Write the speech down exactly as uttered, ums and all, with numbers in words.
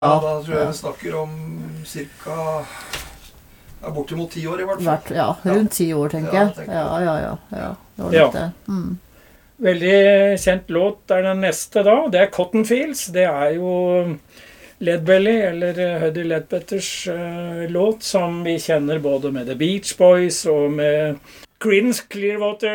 Ja, da tror jeg vi snakker om cirka ja, bortimot ti år i hvert fall. Ja, rundt ti år, tenker Ja, jeg. tenker Ja, jeg. ja, ja. ja. Det var Ja. litt det. Mm. Veldig kjent låt er den neste da. Det er Cotton Fields. Det er jo Leadbelly, eller Huddy Ledbetters uh, låt, som vi kjenner både med The Beach Boys og med Creedence Clearwater